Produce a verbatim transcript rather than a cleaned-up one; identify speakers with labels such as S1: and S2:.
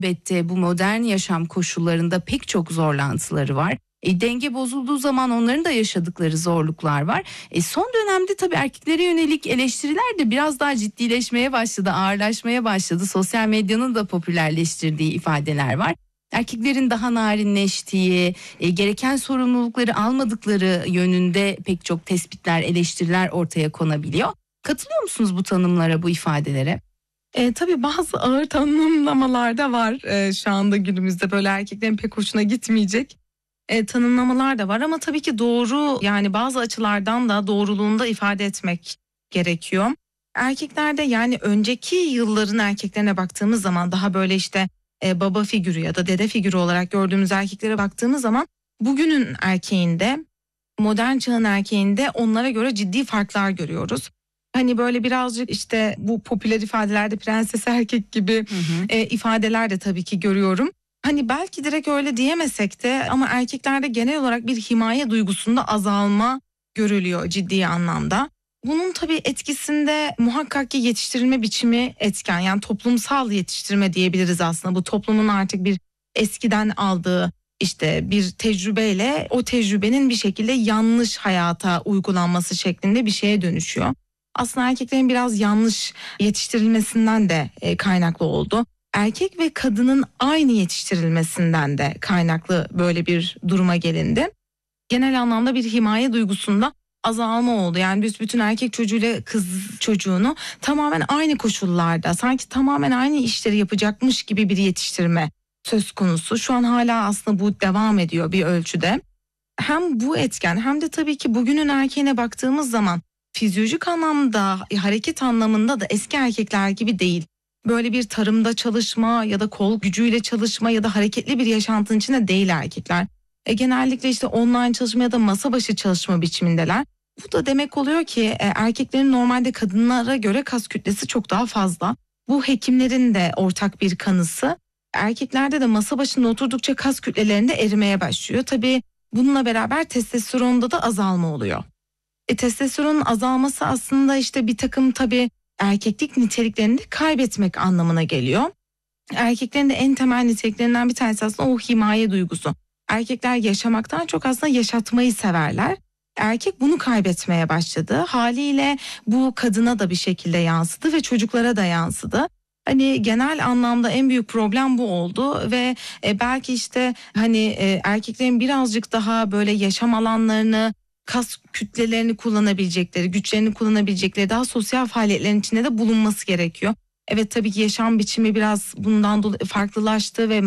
S1: Elbette bu modern yaşam koşullarında pek çok zorlantıları var. E, denge bozulduğu zaman onların da yaşadıkları zorluklar var. E, son dönemde tabii erkeklere yönelik eleştiriler de biraz daha ciddileşmeye başladı, ağırlaşmaya başladı. Sosyal medyanın da popülerleştirdiği ifadeler var. Erkeklerin daha narinleştiği, e, gereken sorumlulukları almadıkları yönünde pek çok tespitler, eleştiriler ortaya konabiliyor. Katılıyor musunuz bu tanımlara, bu ifadelere?
S2: E, tabii bazı ağır tanımlamalar da var e, şu anda günümüzde, böyle erkeklerin pek hoşuna gitmeyecek e, tanımlamalar da var ama tabii ki doğru, yani bazı açılardan da doğruluğunu da ifade etmek gerekiyor. Erkeklerde, yani önceki yılların erkeklerine baktığımız zaman, daha böyle işte e, baba figürü ya da dede figürü olarak gördüğümüz erkeklere baktığımız zaman, bugünün erkeğinde, modern çağın erkeğinde onlara göre ciddi farklar görüyoruz. Hani böyle birazcık işte bu popüler ifadelerde prenses erkek gibi
S1: Hı hı.
S2: e, ifadeler de tabii ki görüyorum. Hani belki direkt öyle diyemesek de ama erkeklerde genel olarak bir himaye duygusunda azalma görülüyor ciddi anlamda. Bunun tabii etkisinde muhakkak ki yetiştirilme biçimi etken, yani toplumsal yetiştirme diyebiliriz aslında. Bu toplumun artık bir eskiden aldığı işte bir tecrübeyle o tecrübenin bir şekilde yanlış hayata uygulanması şeklinde bir şeye dönüşüyor. Aslında erkeklerin biraz yanlış yetiştirilmesinden de e, kaynaklı oldu. Erkek ve kadının aynı yetiştirilmesinden de kaynaklı böyle bir duruma gelindi. Genel anlamda bir himaye duygusunda azalma oldu. Yani biz bütün erkek çocuğuyla kız çocuğunu tamamen aynı koşullarda, sanki tamamen aynı işleri yapacakmış gibi bir yetiştirme söz konusu. Şu an hala aslında bu devam ediyor bir ölçüde. Hem bu etken hem de tabii ki bugünün erkeğine baktığımız zaman fizyolojik anlamda, hareket anlamında da eski erkekler gibi değil. Böyle bir tarımda çalışma ya da kol gücüyle çalışma ya da hareketli bir yaşantının içinde değil erkekler. E, genellikle işte online çalışma ya da masa başı çalışma biçimindeler. Bu da demek oluyor ki e, erkeklerin normalde kadınlara göre kas kütlesi çok daha fazla. Bu hekimlerin de ortak bir kanısı. Erkeklerde de masa başında oturdukça kas kütlelerinde erimeye başlıyor. Tabii bununla beraber testosteronda da azalma oluyor. E, testosteronun azalması aslında işte bir takım tabii erkeklik niteliklerini de kaybetmek anlamına geliyor. Erkeklerin de en temel niteliklerinden bir tanesi aslında o himaye duygusu. Erkekler yaşamaktan çok aslında yaşatmayı severler. Erkek bunu kaybetmeye başladı. Haliyle bu kadına da bir şekilde yansıdı ve çocuklara da yansıdı. Hani genel anlamda en büyük problem bu oldu ve e, belki işte hani e, erkeklerin birazcık daha böyle yaşam alanlarını, kas kütlelerini kullanabilecekleri, güçlerini kullanabilecekleri daha sosyal faaliyetlerin içinde de bulunması gerekiyor. Evet, tabii ki yaşam biçimi biraz bundan dolayı farklılaştı ve